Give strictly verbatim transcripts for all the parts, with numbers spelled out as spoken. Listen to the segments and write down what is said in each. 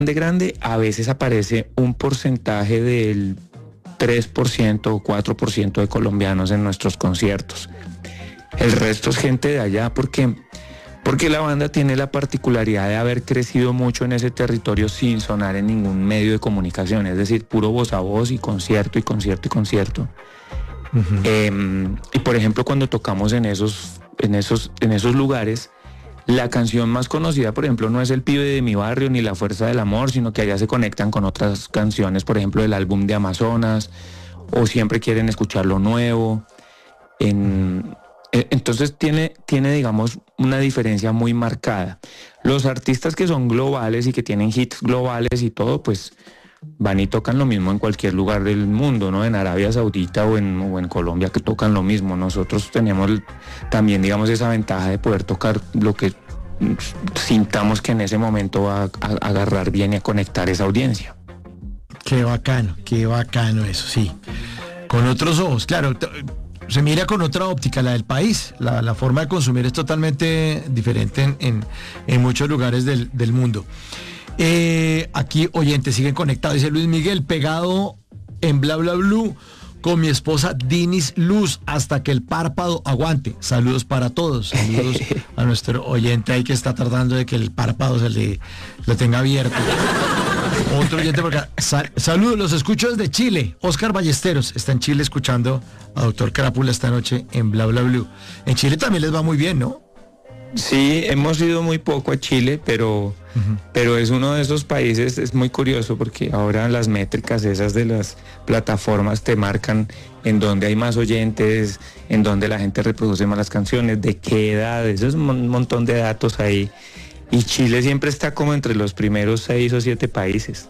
grande, grande, a veces aparece un porcentaje del tres por ciento o cuatro por ciento de colombianos en nuestros conciertos. El resto es gente de allá porque, porque la banda tiene la particularidad de haber crecido mucho en ese territorio sin sonar en ningún medio de comunicación, es decir, puro voz a voz y concierto y concierto y concierto. Uh-huh. Eh, y por ejemplo, cuando tocamos en esos, en esos, en esos lugares, la canción más conocida, por ejemplo, no es El pibe de mi barrio ni La fuerza del amor, sino que allá se conectan con otras canciones, por ejemplo, del álbum de Amazonas, o siempre quieren escuchar lo nuevo. En, entonces tiene, tiene, digamos, una diferencia muy marcada. Los artistas que son globales y que tienen hits globales y todo, pues van y tocan lo mismo en cualquier lugar del mundo, ¿no? En Arabia Saudita o en, o en Colombia, que tocan lo mismo. Nosotros tenemos también, digamos, esa ventaja de poder tocar lo que sintamos que en ese momento va a, a agarrar bien y a conectar esa audiencia. Qué bacano, qué bacano eso, sí. Con otros ojos, claro, t- se mira con otra óptica, la del país. La, la forma de consumir es totalmente diferente en, en, en muchos lugares del, del mundo. Eh, aquí oyentes siguen conectados, dice Luis Miguel, pegado en Bla Bla Blue con mi esposa Dinis Luz hasta que el párpado aguante. Saludos para todos, saludos a nuestro oyente ahí que está tratando de que el párpado se le lo tenga abierto. Otro oyente por acá, Sal, saludos, los escucho desde Chile. Oscar Ballesteros está en Chile escuchando a Doctor Crápula esta noche en Bla Bla Blue. En Chile también les va muy bien, ¿no? Sí, hemos ido muy poco a Chile, pero, uh-huh. pero es uno de esos países, es muy curioso porque ahora las métricas esas de las plataformas te marcan en dónde hay más oyentes, en dónde la gente reproduce más las canciones, de qué edad, eso es un montón de datos ahí. Y Chile siempre está como entre los primeros seis o siete países.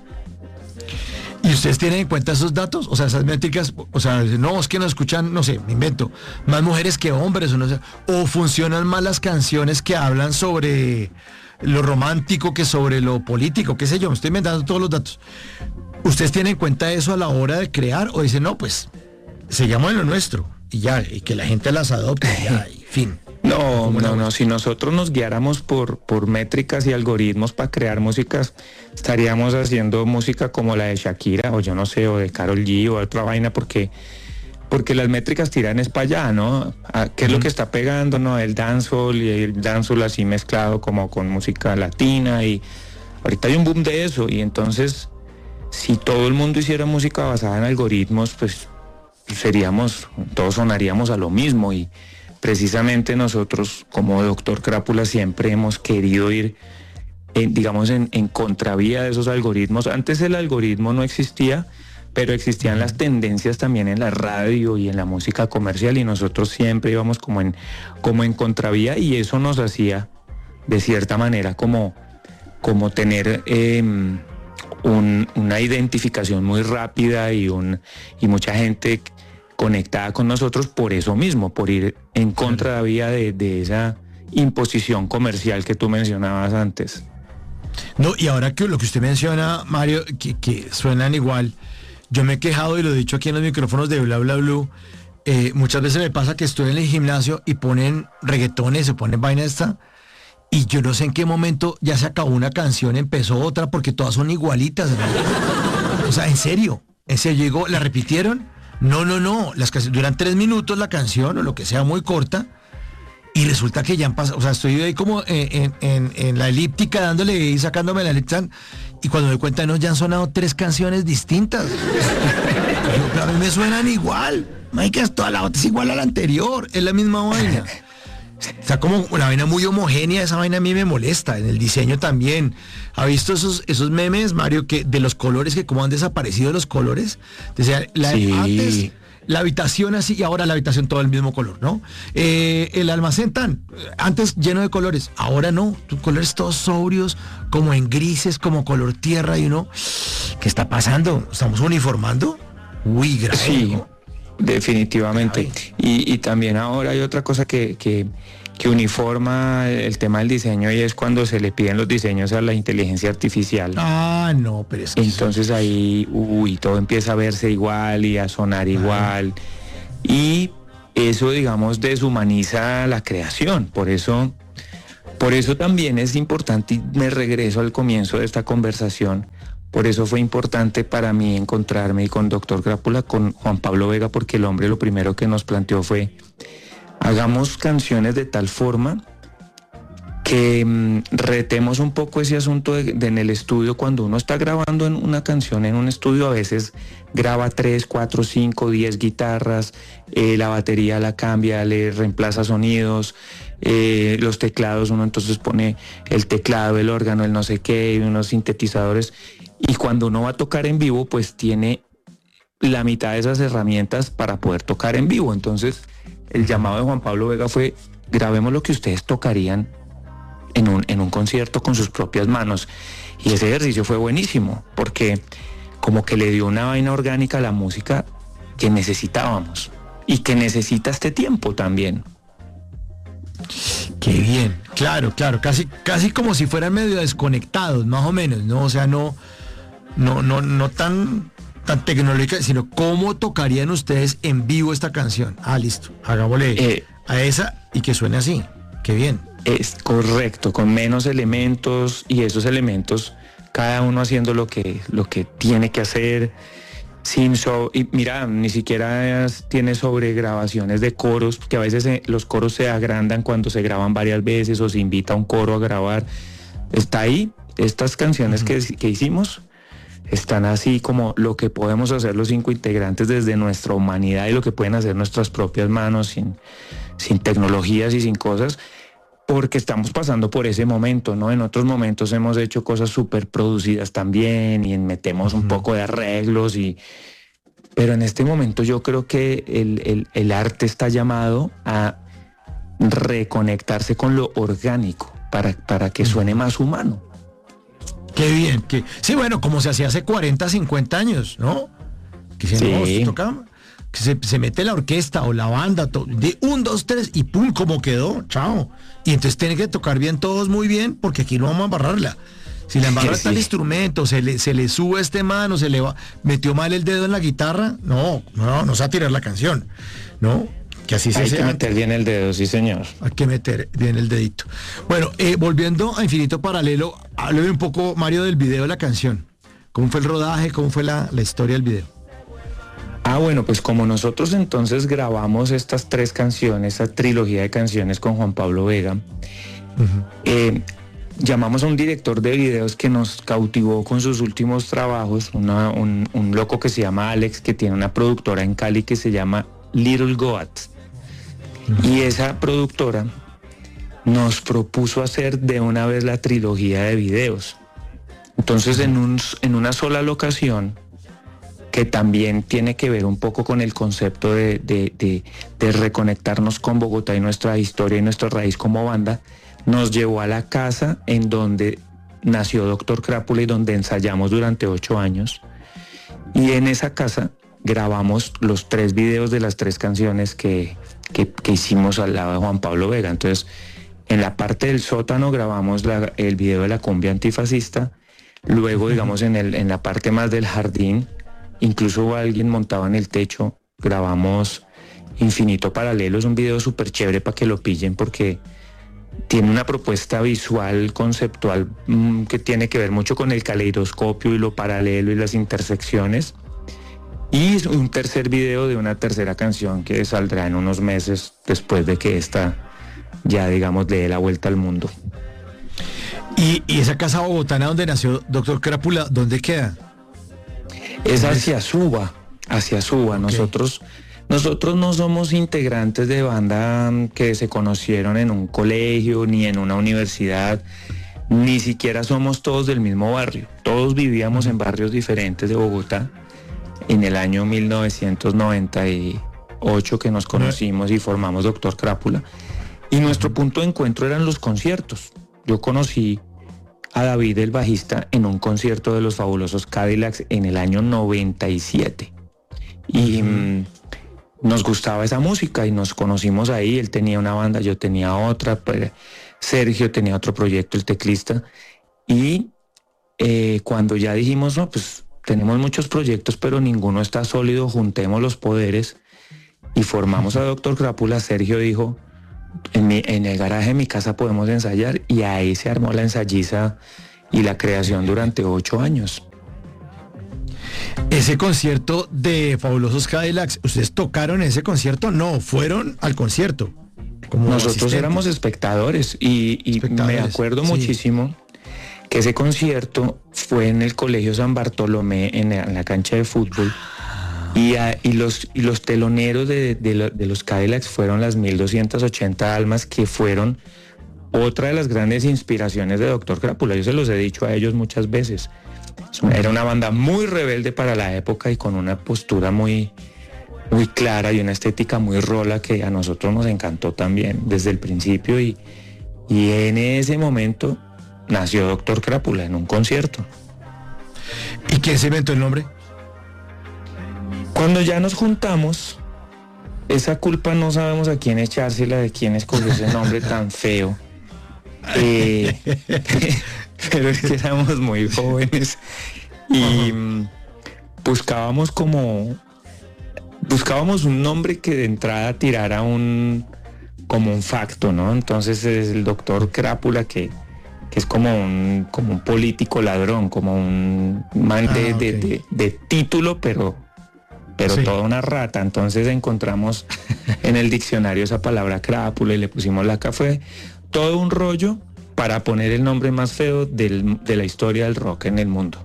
¿Y ustedes tienen en cuenta esos datos? O sea, esas métricas, o sea, no, es que nos escuchan, no sé, me invento, más mujeres que hombres, o no sé, o funcionan más las canciones que hablan sobre lo romántico que sobre lo político, qué sé yo, me estoy inventando todos los datos. ¿Ustedes tienen en cuenta eso a la hora de crear o dicen, no, pues, sigamos en lo nuestro y ya, y que la gente las adopte, ya, y fin? No, no, no, si nosotros nos guiáramos por, por métricas y algoritmos para crear músicas, estaríamos haciendo música como la de Shakira, o yo no sé, o de Karol G, o otra vaina, porque, porque las métricas tiran es para allá, ¿no? ¿Qué es lo que está pegando, no? El dancehall, y el dancehall así mezclado como con música latina, y ahorita hay un boom de eso, y entonces, si todo el mundo hiciera música basada en algoritmos, pues seríamos, todos sonaríamos a lo mismo, y precisamente nosotros como Doctor Crápula siempre hemos querido ir, en, digamos, en, en contravía de esos algoritmos. Antes el algoritmo no existía, pero existían las tendencias también en la radio y en la música comercial y nosotros siempre íbamos como en, como en contravía y eso nos hacía, de cierta manera, como, como tener eh, un, una identificación muy rápida y, un, y mucha gente conectada con nosotros por eso mismo, por ir en contravía de, de esa imposición comercial que tú mencionabas antes. No, y ahora que lo que usted menciona, Mario, que, que suenan igual, yo me he quejado y lo he dicho aquí en los micrófonos de Bla Bla Blue, eh, muchas veces me pasa que estoy en el gimnasio y ponen reggaetones, se ponen vaina esta, y yo no sé en qué momento ya se acabó una canción, empezó otra, porque todas son igualitas, ¿no? O sea, en serio, en serio, llegó, la repitieron. No, no, no, las canciones duran tres minutos la canción o lo que sea, muy corta, y resulta que ya han pasado, o sea, estoy ahí como en, en, en la elíptica dándole y sacándome la elíptica, y cuando me doy cuenta, no, ya han sonado tres canciones distintas. Yo, a mí me suenan igual, marica, toda la otra es igual a la anterior, es la misma vaina. O sea, como una vaina muy homogénea, esa vaina a mí me molesta, en el diseño también. ¿Ha visto esos, esos memes, Mario, que de los colores, que cómo han desaparecido los colores? O sea, la, sí. Antes la habitación así y ahora la habitación todo el mismo color, ¿no? Eh, el almacén tan, antes lleno de colores, ahora no, colores todos sobrios, como en grises, como color tierra, y uno, ¿qué está pasando? ¿Estamos uniformando? Uy, grave, sí. ¿no? Definitivamente. Y, y también ahora hay otra cosa que, que, que uniforma el tema del diseño y es cuando se le piden los diseños a la inteligencia artificial. Ah, no, pero es que entonces eso... ahí, uy, todo empieza a verse igual y a sonar ah. igual. Y eso, digamos, deshumaniza la creación. Por eso, Por eso también es importante, y me regreso al comienzo de esta conversación, por eso fue importante para mí encontrarme con Doctor Crápula, con Juan Pablo Vega, porque el hombre lo primero que nos planteó fue, hagamos canciones de tal forma que mmm, retemos un poco ese asunto de, de en el estudio. Cuando uno está grabando en una canción en un estudio, a veces graba tres, cuatro, cinco, diez guitarras, eh, la batería la cambia, le reemplaza sonidos, eh, los teclados, uno entonces pone el teclado, el órgano, el no sé qué, unos sintetizadores, y cuando uno va a tocar en vivo, pues tiene la mitad de esas herramientas para poder tocar en vivo. Entonces el llamado de Juan Pablo Vega fue, grabemos lo que ustedes tocarían en un, en un concierto con sus propias manos. Y ese ejercicio fue buenísimo, porque como que le dio una vaina orgánica a la música que necesitábamos y que necesita este tiempo también. Qué bien, claro, claro, casi, casi como si fueran medio desconectados, más o menos, ¿no? O sea, no, no, no, no tan, tan tecnológica, sino cómo tocarían ustedes en vivo esta canción. Ah, listo, hagámosle eh, a esa y que suene así. Qué bien. Es correcto, con menos elementos, y esos elementos, cada uno haciendo lo que, lo que tiene que hacer, sin so, y mira, ni siquiera es, tiene sobregrabaciones de coros, que a veces se, los coros se agrandan cuando se graban varias veces o se invita a un coro a grabar. Está ahí, estas canciones uh-huh. que, que hicimos están así como lo que podemos hacer los cinco integrantes desde nuestra humanidad y lo que pueden hacer nuestras propias manos, sin, sin tecnologías y sin cosas, porque estamos pasando por ese momento, ¿no? En otros momentos hemos hecho cosas súper producidas también y metemos un poco de arreglos, y pero en este momento yo creo que el, el, el arte está llamado a reconectarse con lo orgánico para, para que suene más humano. Qué bien, que sí, bueno, como se hacía hace cuarenta, cincuenta años, ¿no? Que se, sí. no, se tocaba, que se, se mete la orquesta o la banda to, de un, dos, tres y pum, como quedó, chao. Y entonces tiene que tocar bien todos muy bien, porque aquí no vamos a embarrarla. Si la embarra sí. tal instrumento, se le, se le sube este mano, se le va, metió mal el dedo en la guitarra, no, no, no se va a tirar la canción, ¿no? Que así se Hay se que meter bien el dedo, sí señor. Hay que meter bien el dedito. Bueno, eh, volviendo a Infinito Paralelo, hábleme un poco, Mario, del video de la canción. ¿Cómo fue el rodaje? ¿Cómo fue la, la historia del video? Ah, bueno, pues como nosotros entonces grabamos estas tres canciones, esta trilogía de canciones con Juan Pablo Vega, uh-huh. eh, llamamos a un director de videos que nos cautivó con sus últimos trabajos, una, un, un loco que se llama Alex, que tiene una productora en Cali que se llama Little Goat. Uh-huh. Y esa productora nos propuso hacer de una vez la trilogía de videos. Entonces, uh-huh. en, un, en una sola locación, que también tiene que ver un poco con el concepto de, de, de, de reconectarnos con Bogotá y nuestra historia y nuestra raíz como banda, nos llevó a la casa en donde nació Doctor Crápula y donde ensayamos durante ocho años. Y en esa casa grabamos los tres videos de las tres canciones que, que, que hicimos al lado de Juan Pablo Vega. Entonces, en la parte del sótano grabamos la, el video de la cumbia antifascista. Luego, digamos, en, el, en la parte más del jardín, incluso alguien montado en el techo, grabamos Infinito Paralelo. Es un video súper chévere para que lo pillen, porque tiene una propuesta visual, conceptual, mmm, que tiene que ver mucho con el caleidoscopio y lo paralelo y las intersecciones. Y un tercer video de una tercera canción que saldrá en unos meses después de que esta ya, digamos, le dé la vuelta al mundo. ¿Y, y esa casa bogotana donde nació Doctor Crápula, dónde queda? Es hacia Suba, hacia Suba. Okay. Nosotros, nosotros no somos integrantes de banda que se conocieron en un colegio ni en una universidad, ni siquiera somos todos del mismo barrio. Todos vivíamos en barrios diferentes de Bogotá. En el año mil novecientos noventa y ocho que nos conocimos y formamos Doctor Crápula. Y nuestro punto de encuentro eran los conciertos. Yo conocí a David, el bajista, en un concierto de los Fabulosos Cadillacs en el año noventa y siete. Y mmm, nos gustaba esa música y nos conocimos ahí. Él tenía una banda, yo tenía otra. Sergio tenía otro proyecto, el teclista. Y eh, cuando ya dijimos, no, pues tenemos muchos proyectos, pero ninguno está sólido, juntemos los poderes y formamos a Doctor Crápula, Sergio dijo, en, mi, en el garaje de mi casa podemos ensayar, y ahí se armó la ensayiza y la creación durante ocho años. Ese concierto de Fabulosos Cadillacs, ¿ustedes tocaron ese concierto? No, fueron al concierto. Como nosotros asistentes. Éramos espectadores y, y espectadores, me acuerdo sí. muchísimo que ese concierto fue en el Colegio San Bartolomé, en la, en la cancha de fútbol, y, a, y, los, y los teloneros de, de, de los Cadillacs fueron las mil doscientas ochenta almas, que fueron otra de las grandes inspiraciones de Doctor Crápula. Yo se los he dicho a ellos muchas veces. Era una banda muy rebelde para la época y con una postura muy, muy clara y una estética muy rola que a nosotros nos encantó también desde el principio, y, y en ese momento nació Doctor Crápula en un concierto. ¿Y quién se inventó el nombre? Cuando ya nos juntamos, esa culpa no sabemos a quién echársela de quién escogió ese nombre tan feo. Eh, pero es que éramos muy jóvenes y uh-huh. buscábamos como buscábamos un nombre que de entrada tirara un como un facto, ¿no? Entonces es el Doctor Crápula, que, que es como un como un político ladrón, como un man de, ah, okay. de, de, de título, pero pero sí. toda una rata. Entonces encontramos en el diccionario esa palabra crápula y le pusimos la café. Todo un rollo para poner el nombre más feo del, de la historia del rock en el mundo.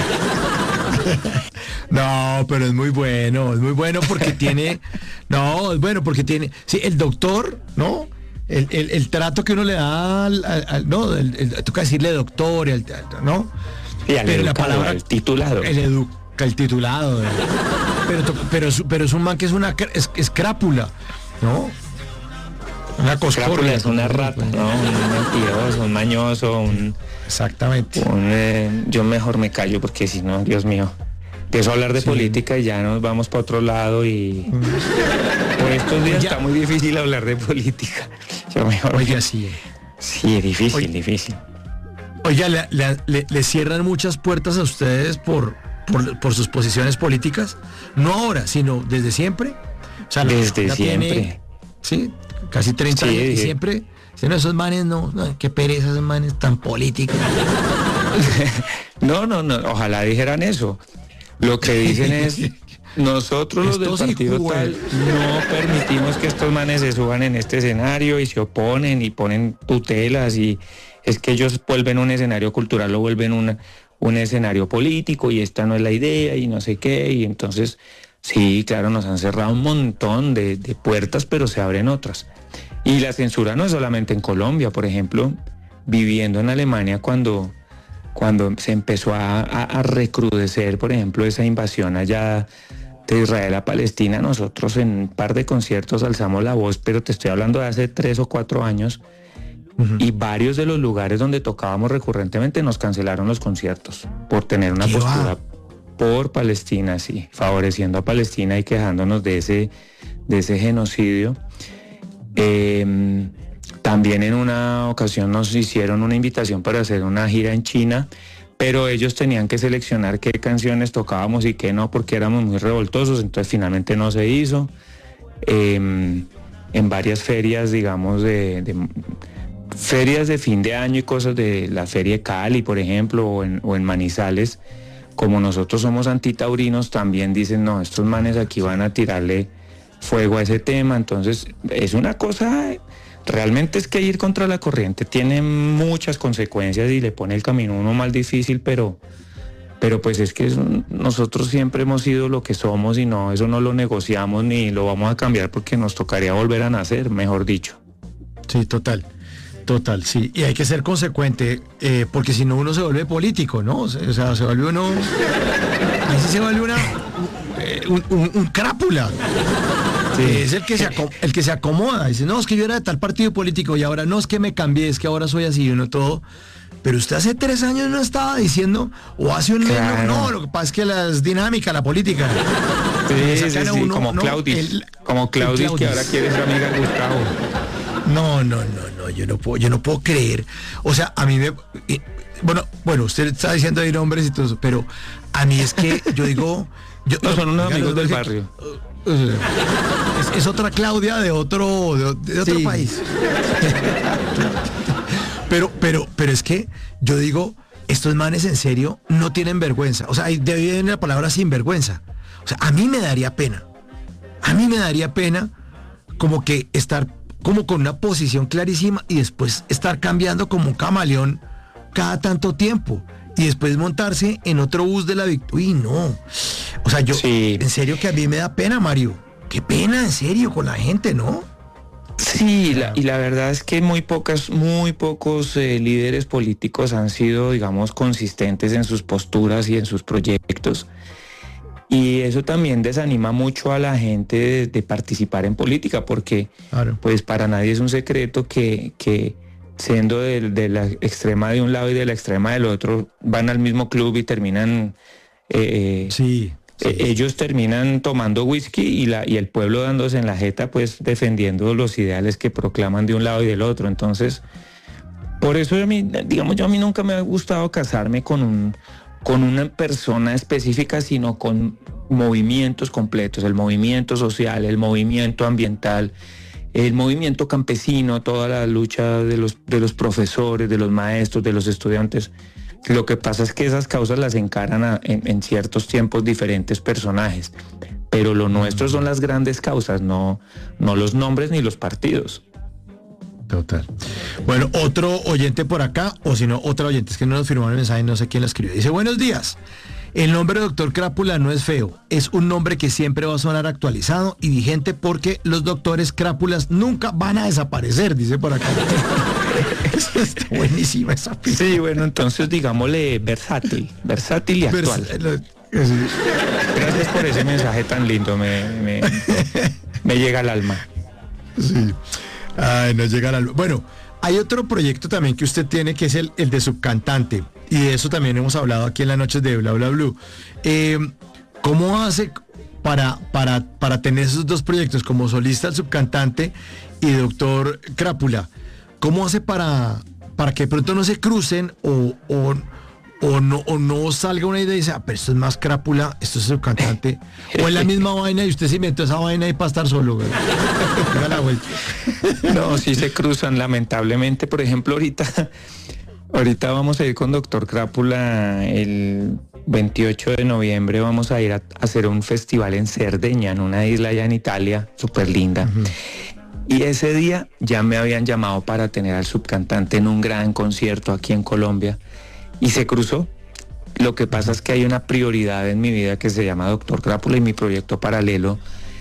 No, pero es muy bueno, es muy bueno porque tiene, no, es bueno porque tiene, sí, el doctor, ¿no? El, el, el trato que uno le da al, al, al no, el, el, toca decirle doctor, el, ¿no? Sí, al pero educado, la palabra, el titulado. El edu, el titulado, ¿no? pero, pero, pero es un man que es una, es, es crápula, ¿no? Una coscorra, es una rata, ¿no? Un mentiroso, un mañoso, un... Exactamente. Un, eh, yo mejor me callo porque si no, Dios mío, empiezo a hablar de sí. política y ya nos vamos para otro lado y... Mm. Por estos días ya. Está muy difícil hablar de política. Yo mejor... Oiga, sí. Sí, difícil, Oiga, difícil. Oiga, ¿le, le, le, le cierran muchas puertas a ustedes por, por, por sus posiciones políticas? No ahora, sino desde siempre. O sea, desde siempre. Tiene, sí, casi treinta sí, años y siempre, si no, esos manes no, no, qué pereza esos manes tan políticos. No, no, no, ojalá dijeran eso. Lo que dicen es, nosotros los del partido tal no permitimos que estos manes se suban en este escenario y se oponen y ponen tutelas, y es que ellos vuelven un escenario cultural, lo vuelven una, un escenario político, y esta no es la idea y no sé qué, y entonces sí, claro, nos han cerrado un montón de, de puertas, pero se abren otras. Y la censura no es solamente en Colombia. Por ejemplo, viviendo en Alemania, cuando, cuando se empezó a, a, a recrudecer, por ejemplo, esa invasión allá de Israel a Palestina, nosotros en un par de conciertos alzamos la voz, pero te estoy hablando de hace tres o cuatro años, uh-huh. y varios de los lugares donde tocábamos recurrentemente nos cancelaron los conciertos por tener una postura va? por Palestina, sí, favoreciendo a Palestina y quejándonos de ese, de ese genocidio. Eh, también en una ocasión nos hicieron una invitación para hacer una gira en China, pero ellos tenían que seleccionar qué canciones tocábamos y qué no, porque éramos muy revoltosos, entonces finalmente no se hizo. Eh, en varias ferias, digamos, de, de ferias de fin de año y cosas, de la feria de Cali, por ejemplo, o en, o en Manizales, como nosotros somos antitaurinos, también dicen, no, estos manes aquí van a tirarle fuego a ese tema. Entonces es una cosa, realmente es que ir contra la corriente tiene muchas consecuencias y le pone el camino a uno más difícil, pero, pero pues es que es, nosotros siempre hemos sido lo que somos y no, eso no lo negociamos ni lo vamos a cambiar, porque nos tocaría volver a nacer, mejor dicho. Sí, total. Total, sí, y hay que ser consecuente, eh, porque si no uno se vuelve político, ¿no? O sea, se vuelve uno, ahí sí se vuelve una, eh, un, un, un crápula. Sí. Es el que, se acom- el que se acomoda, dice, no, es que yo era de tal partido político y ahora no, es que me cambié, es que ahora soy así, uno todo. Pero usted hace tres años no estaba diciendo, o hace un claro. año, no, lo que pasa es que la es dinámica, la política. Sí, sí, sí, uno, como no, Claudis, el, como Claudis, que ahora quiere ser amiga de Gustavo. No, no, no, no, yo no puedo, yo no puedo creer. O sea, a mí me, Bueno, bueno, usted está diciendo ahí nombres y todo eso, pero a mí es que yo digo... Yo, no, son unos amigos del que, barrio. Es, es otra Claudia de otro, de, de otro sí. país. Pero, pero, pero es que yo digo, estos manes en serio no tienen vergüenza. O sea, ahí debe venir la palabra sinvergüenza. O sea, a mí me daría pena. A mí me daría pena como que estar como con una posición clarísima y después estar cambiando como un camaleón cada tanto tiempo. Y después montarse en otro bus de la victoria. Uy, no. O sea, yo, sí. en serio que a mí me da pena, Mario. Qué pena, en serio, con la gente, ¿no? Sí, la, y la verdad es que muy pocas, muy pocos eh, líderes políticos han sido, digamos, consistentes en sus posturas y en sus proyectos. Y eso también desanima mucho a la gente de, de participar en política, porque claro. pues para nadie es un secreto que, que siendo de, de la extrema de un lado y de la extrema del otro, van al mismo club y terminan... Eh, sí. Sí. Ellos terminan tomando whisky y, la, y el pueblo dándose en la jeta, pues defendiendo los ideales que proclaman de un lado y del otro. Entonces, por eso a mí, digamos, yo a mí nunca me ha gustado casarme con, un, con una persona específica, sino con movimientos completos, el movimiento social, el movimiento ambiental, el movimiento campesino, toda la lucha de los, de los profesores, de los maestros, de los estudiantes. Lo que pasa es que esas causas las encaran a, en, en ciertos tiempos diferentes personajes, pero lo nuestro son las grandes causas, no, no los nombres ni los partidos. Total. Bueno, otro oyente por acá, o si no, otra oyente, es que no nos firmó el mensaje, no sé quién lo escribió. Dice, buenos días. El nombre de doctor Crápula no es feo, es un nombre que siempre va a sonar actualizado y vigente porque los doctores Crápulas nunca van a desaparecer, dice por acá. Está buenísima esa pista. Sí, bueno, entonces digámosle versátil, versátil y actual. Vers- sí. Gracias por ese mensaje tan lindo, me, me, me llega al alma. Sí. Ay, nos llega al alma. Bueno, hay otro proyecto también que usted tiene que es el, el de Subcantante. Y de eso también hemos hablado aquí en las noches de Bla Bla Blue. Eh, ¿Cómo hace para, para, para tener esos dos proyectos como solista, el Subcantante y doctor Crápula? ¿Cómo hace para, para que de pronto no se crucen o, o, o, no, o no salga una idea y dice, ah, pero esto es más Crápula, esto es Subcantante? O es la misma vaina y usted se inventó esa vaina ahí para estar solo, güey. Da la vuelta. No, sí se cruzan, lamentablemente. Por ejemplo, ahorita... Ahorita vamos a ir con doctor Crápula el veintiocho de noviembre, vamos a ir a, a hacer un festival en Cerdeña, en una isla allá en Italia, súper linda. Uh-huh. Y ese día ya me habían llamado para tener al Subcantante en un gran concierto aquí en Colombia y se cruzó. Lo que pasa es que hay una prioridad en mi vida que se llama doctor Crápula y mi proyecto paralelo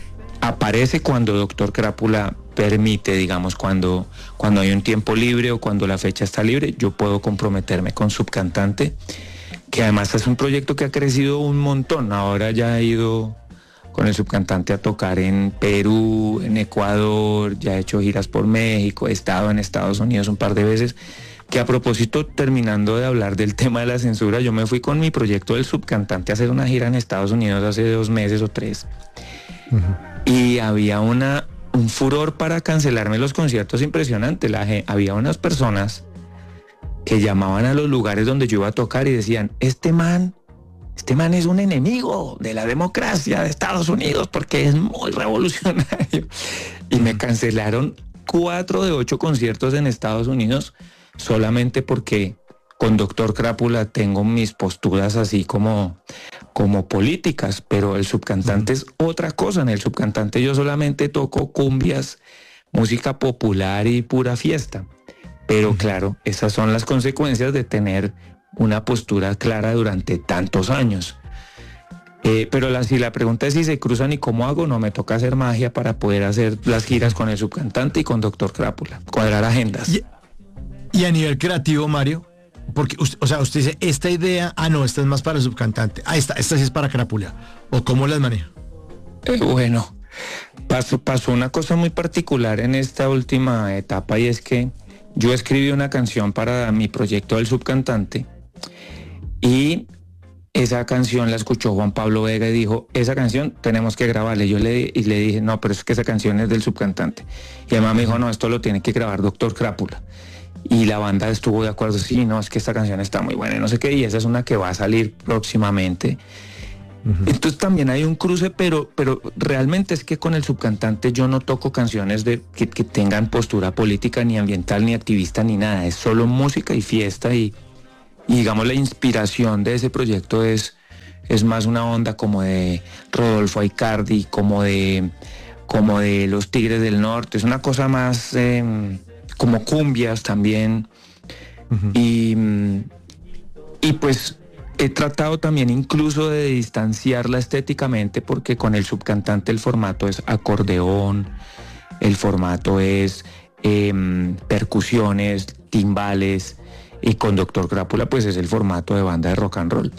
aparece cuando doctor Crápula permite, digamos, cuando, cuando hay un tiempo libre o cuando la fecha está libre, yo puedo comprometerme con Subcantante, que además es un proyecto que ha crecido un montón. Ahora ya he ido con el Subcantante a tocar en Perú, en Ecuador, ya he hecho giras por México, he estado en Estados Unidos un par de veces, que a propósito, terminando de hablar del tema de la censura, yo me fui con mi proyecto del Subcantante a hacer una gira en Estados Unidos hace dos meses o tres. Uh-huh. Y había una, un furor para cancelarme los conciertos impresionante. La, había unas personas que llamaban a los lugares donde yo iba a tocar y decían, este man, este man es un enemigo de la democracia de Estados Unidos porque es muy revolucionario. Y me cancelaron cuatro de ocho conciertos en Estados Unidos solamente porque con doctor Crápula tengo mis posturas así como, como políticas, pero el Subcantante es otra cosa. En el Subcantante yo solamente toco cumbias, música popular y pura fiesta. Pero claro, esas son las consecuencias de tener una postura clara durante tantos años. Eh, pero la, si la pregunta es si se cruzan y cómo hago, no, me toca hacer magia para poder hacer las giras con el Subcantante y con doctor Crápula, cuadrar agendas. Y, y a nivel creativo, Mario, porque, o sea, usted dice, esta idea, ah, no, esta es más para el Subcantante, ah, esta, esta sí es para Crápula, ¿o cómo las maneja? Eh, bueno, pasó, pasó una cosa muy particular en esta última etapa y es que yo escribí una canción para mi proyecto del Subcantante y esa canción la escuchó Juan Pablo Vega y dijo, esa canción tenemos que grabarla. Yo le, y le dije, no, pero es que esa canción es del Subcantante. Y además me dijo, no, esto lo tiene que grabar doctor Crápula. y la banda estuvo de acuerdo, sí, no, es que esta canción está muy buena y no sé qué, y esa es una que va a salir próximamente. Uh-huh. Entonces también hay un cruce, pero, pero realmente es que con el subcantante yo no toco canciones de, que, que tengan postura política, ni ambiental, ni activista, ni nada, es solo música y fiesta, y, y digamos la inspiración de ese proyecto es, es más una onda como de Rodolfo Aicardi, como de, como de los Tigres del Norte, es una cosa más... Eh, como cumbias también, uh-huh. y, y pues he tratado también incluso de distanciarla estéticamente, porque con el subcantante el formato es acordeón, el formato es eh, percusiones, timbales, y con Doctor Crápula pues es el formato de banda de rock and roll.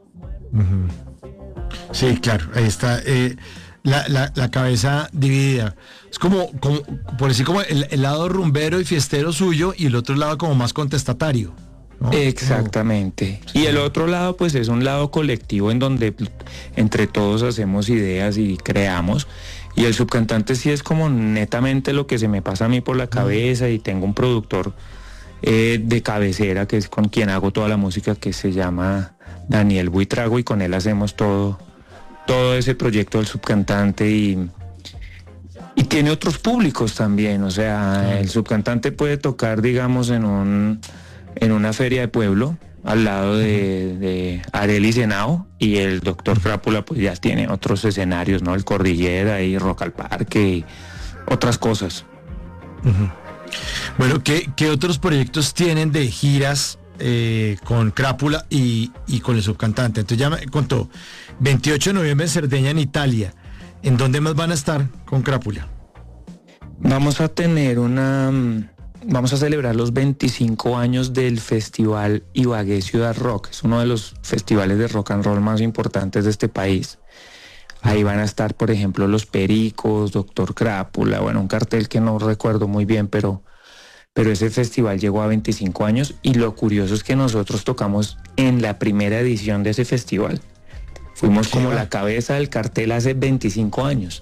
Uh-huh. Sí, claro, ahí está eh, la, la, la cabeza dividida. Es como, como por decir, como el, el lado rumbero y fiestero suyo, y el otro lado como más contestatario, ¿no? Exactamente. Sí. Y el otro lado pues es un lado colectivo en donde entre todos hacemos ideas y creamos, y el subcantante sí es como netamente lo que se me pasa a mí por la cabeza, y tengo un productor eh, de cabecera que es con quien hago toda la música, que se llama Daniel Buitrago, y con él hacemos todo, todo ese proyecto del subcantante, y Y tiene otros públicos también, o sea, sí. El subcantante puede tocar, digamos, en un en una feria de pueblo, al lado de, de Arelis Henao, y el Doctor Crápula pues ya tiene otros escenarios, ¿no? El Cordillera y Rock al Parque y otras cosas. Uh-huh. Bueno, ¿qué, qué otros proyectos tienen de giras eh, con Crápula y, y con el subcantante? Entonces ya me contó, veintiocho de noviembre en Cerdeña, en Italia. ¿En dónde más van a estar con Crápula? Vamos a tener una... Vamos a celebrar los veinticinco años del Festival Ibagué Ciudad Rock. Es uno de los festivales de rock and roll más importantes de este país. Ahí van a estar, por ejemplo, Los Pericos, Doctor Crápula, bueno, un cartel que no recuerdo muy bien, pero, pero ese festival llegó a veinticinco años, y lo curioso es que nosotros tocamos en la primera edición de ese festival. Fuimos como la cabeza del cartel hace veinticinco años.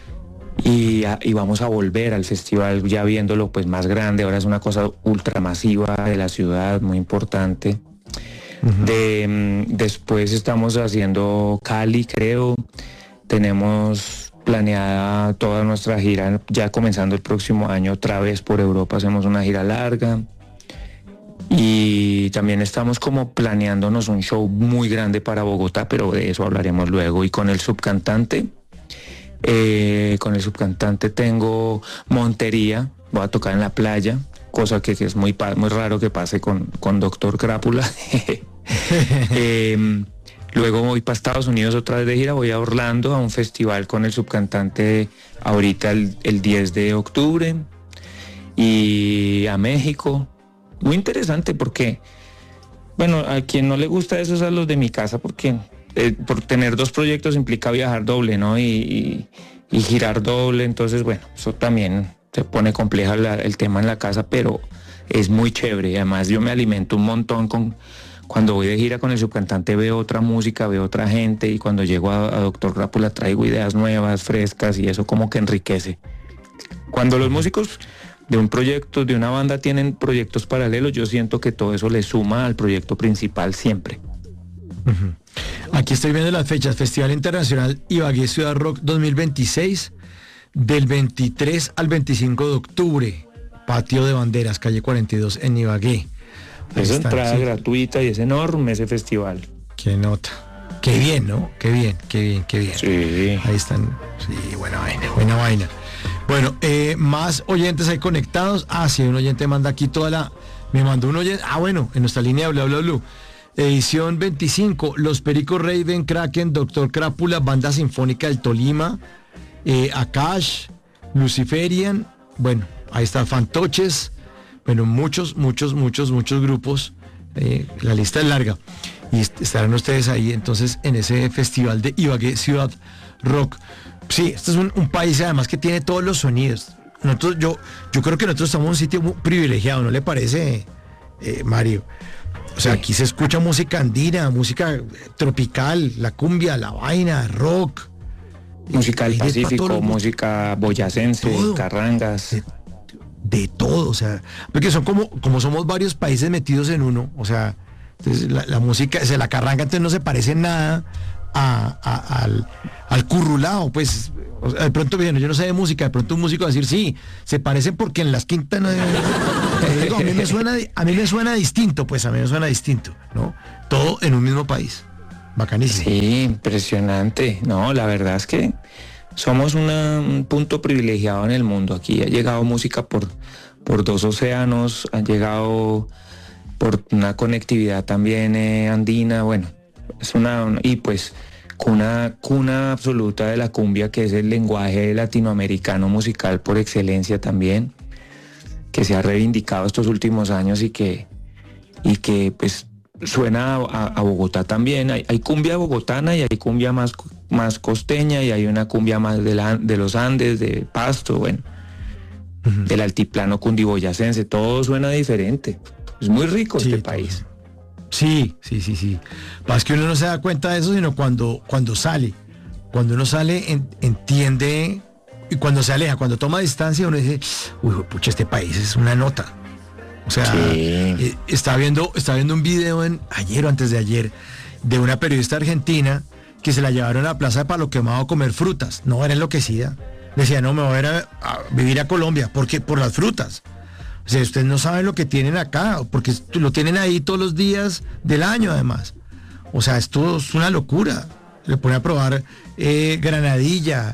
Y, a, y vamos a volver al festival ya viéndolo pues más grande. Ahora es una cosa ultramasiva de la ciudad, muy importante. Uh-huh. De, después estamos haciendo Cali, creo. Tenemos planeada toda nuestra gira, ya comenzando el próximo año otra vez por Europa, hacemos una gira larga. Y también estamos como planeándonos un show muy grande para Bogotá, pero de eso hablaremos luego. Y con el subcantante, eh, con el subcantante tengo Montería, voy a tocar en la playa, cosa que, que es muy, muy raro que pase con, con Doctor Crápula. eh, luego voy para Estados Unidos otra vez de gira, voy a Orlando a un festival con el subcantante ahorita el, el diez de octubre, y a México. Muy interesante porque, bueno, a quien no le gusta eso es a los de mi casa, porque eh, por tener dos proyectos implica viajar doble, ¿no? Y, y, y girar doble, entonces, bueno, eso también se pone compleja la, el tema en la casa, pero es muy chévere. Y además yo me alimento un montón con, cuando voy de gira con el subcantante, veo otra música, veo otra gente, y cuando llego a, a Doctor Crápula traigo ideas nuevas, frescas, y eso como que enriquece. Cuando los músicos de un proyecto, de una banda, tienen proyectos paralelos, yo siento que todo eso le suma al proyecto principal siempre. Uh-huh. Aquí estoy viendo las fechas: Festival Internacional Ibagué Ciudad Rock dos mil veintiséis, del veintitrés al veinticinco de octubre, Patio de Banderas, calle cuarenta y dos en Ibagué. Es entrada sí. gratuita, y es enorme ese festival. Qué nota. Qué bien, ¿no? Qué bien, qué bien, qué bien. Sí. Ahí están. Sí, buena vaina, buena vaina. Bueno, eh, más oyentes ahí conectados. Ah, sí, un oyente manda aquí toda la... Me mandó un oyente... Ah, bueno, en nuestra línea de bla, bla, bla. Edición veinticinco, Los Pericos, Raven, Kraken, Doctor Crápula, Banda Sinfónica del Tolima, eh, Akash, Luciferian, bueno, ahí está Fantoches, bueno, muchos, muchos, muchos, muchos grupos, eh, la lista es larga, y est- estarán ustedes ahí entonces en ese festival de Ibagué Ciudad Rock. Sí, este es un, un país además que tiene todos los sonidos. Nosotros, yo, yo creo que nosotros estamos en un sitio muy privilegiado, ¿no le parece, eh, Mario? O sea, sí. Aquí se escucha música andina, música tropical, la cumbia, la vaina, rock. Música del Pacífico, música boyacense, todo. Carrangas. De, de todo, o sea, porque son como, como somos varios países metidos en uno, o sea, entonces la, la música, se la carranga, entonces no se parece en nada a, a, al, al currulao, pues, o sea, de pronto, bueno, yo no sé de música, de pronto un músico va a decir, sí, se parecen porque en las quintas, no, eh, digo, a mí me suena, a mí me suena distinto, pues, a mí me suena distinto, ¿no? Todo en un mismo país, bacanísimo. Sí, impresionante, no, la verdad es que somos una, un punto privilegiado en el mundo. Aquí ha llegado música por, por dos océanos, ha llegado por una conectividad también eh, andina, bueno, es una, una, y pues cuna, cuna absoluta de la cumbia, que es el lenguaje latinoamericano musical por excelencia también, que se ha reivindicado estos últimos años y que, y que pues suena a, a Bogotá también. Hay, hay cumbia bogotana y hay cumbia más, más costeña y hay una cumbia más de, la, de los Andes, de Pasto, bueno, uh-huh. del altiplano cundiboyacense, todo suena diferente. Es muy rico sí, este país. Sí, sí, sí, sí. Más que uno no se da cuenta de eso, sino cuando, cuando sale. Cuando uno sale, en, entiende, y cuando se aleja, cuando toma distancia, uno dice, uy, pucha, este país es una nota. O sea, sí. eh, estaba viendo, estaba viendo un video en ayer o antes de ayer de una periodista argentina que se la llevaron a la Plaza de Palo Quemado a comer frutas. No, era enloquecida. Decía, no, me voy a ir a, a vivir a Colombia. ¿Por qué? Por las frutas. O sea, ustedes no saben lo que tienen acá, porque lo tienen ahí todos los días del año, además. O sea, esto es una locura. Le pone a probar eh, granadilla,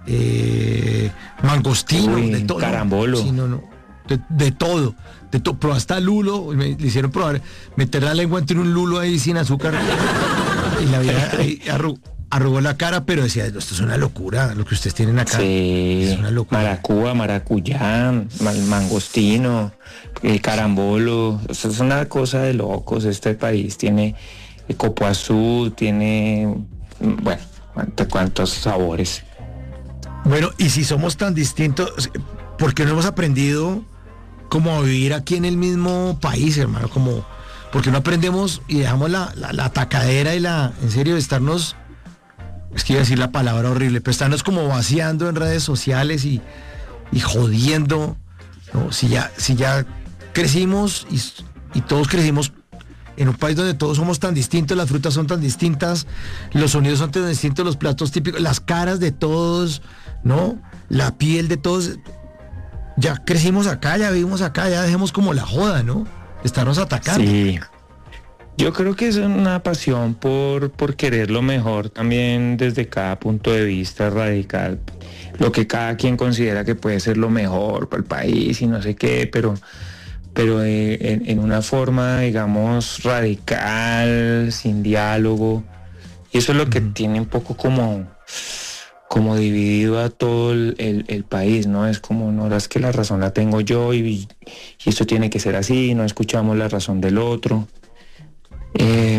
eh, mangostino, Uy, de todo. Carambolo. Sí, no, no. De, de todo. De to, probó hasta lulo, me le hicieron probar, meter la lengua entre un lulo ahí sin azúcar. Y la vida ahí arrugó, arrugó la cara, pero decía, esto es una locura, lo que ustedes tienen acá. Sí, es una locura. Maracúa, maracuyá, mangostino, el carambolo, eso es una cosa de locos. Este país tiene copoazú, tiene, bueno, cuántos sabores. Bueno, y si somos tan distintos, ¿por qué no hemos aprendido como a vivir aquí en el mismo país, hermano? Como, porque no aprendemos y dejamos la, la, la atacadera y la, en serio, estarnos, es que iba a decir la palabra horrible, pero estarnos como vaciando en redes sociales y, y jodiendo, ¿no? Si ya, si ya crecimos y, y todos crecimos en un país donde todos somos tan distintos, las frutas son tan distintas, los sonidos son tan distintos, los platos típicos, las caras de todos, ¿no? La piel de todos. Ya crecimos acá, ya vivimos acá, ya dejemos como la joda, ¿no? Estarnos atacando. Sí. Yo creo que es una pasión por, por querer lo mejor también desde cada punto de vista radical. Lo que cada quien considera que puede ser lo mejor para el país y no sé qué, pero, pero eh, en, en una forma, digamos, radical, sin diálogo. Y eso es lo que uh-huh. tiene un poco como... como dividido a todo el, el, el país, ¿no? Es como, no, es que la razón la tengo yo y, y esto tiene que ser así, no escuchamos la razón del otro. Eh,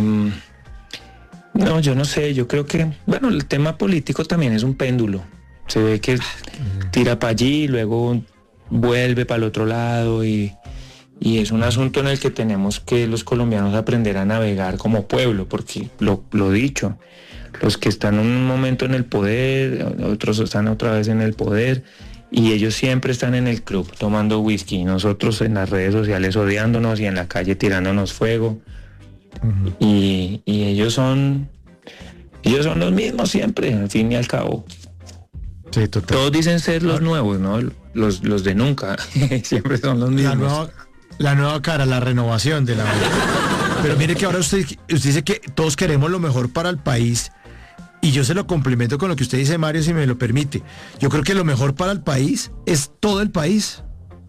no, yo no sé, yo creo que, bueno, el tema político también es un péndulo. Se ve que tira para allí, luego vuelve para el otro lado y, y es un asunto en el que tenemos que los colombianos aprender a navegar como pueblo, porque lo, lo dicho, los que están en un momento en el poder, otros están otra vez en el poder y ellos siempre están en el club tomando whisky, nosotros en las redes sociales odiándonos y en la calle tirándonos fuego. Uh-huh. y, y ellos son ellos son los mismos siempre, al fin y al cabo. Sí, total. Todos dicen ser los nuevos, ¿no? Los, los de nunca, siempre son los mismos. La nueva, la nueva cara, la renovación de la... Pero mire que ahora usted, usted dice que todos queremos lo mejor para el país. Y yo se lo complemento con lo que usted dice, Mario, si me lo permite. Yo creo que lo mejor para el país es todo el país.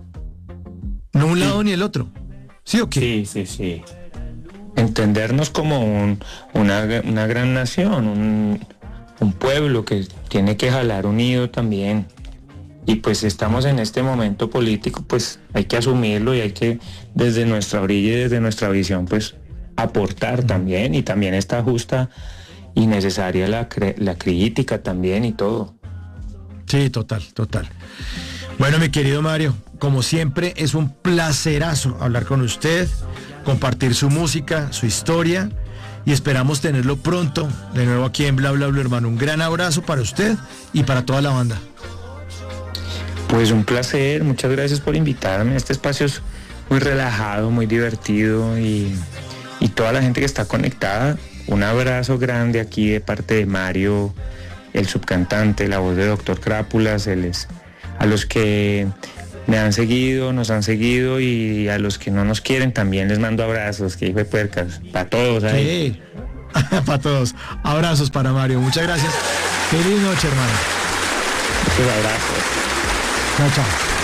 No un sí. lado ni el otro. ¿Sí o qué? Sí, sí, sí. Entendernos como un, una, una gran nación, un, un pueblo que tiene que jalar unido también. Y pues estamos en este momento político, pues hay que asumirlo y hay que, desde nuestra orilla y desde nuestra visión, pues aportar también. Y también está justa y necesaria la, la crítica también y todo. Sí, total, total. Bueno, mi querido Mario, como siempre es un placerazo hablar con usted, compartir su música, su historia y esperamos tenerlo pronto de nuevo aquí en Bla Bla Bla, hermano. Un gran abrazo para usted y para toda la banda. Pues un placer, muchas gracias por invitarme. Este espacio es muy relajado, muy divertido y, y toda la gente que está conectada, un abrazo grande aquí de parte de Mario, el subcantante, la voz de Doctor Crápulas, él es, a los que me han seguido, nos han seguido y a los que no nos quieren también les mando abrazos, que hijo de puercas, para todos ahí. Sí. Para todos. Abrazos para Mario, muchas gracias. Feliz noche, hermano. Muchos abrazos. Chao, chao.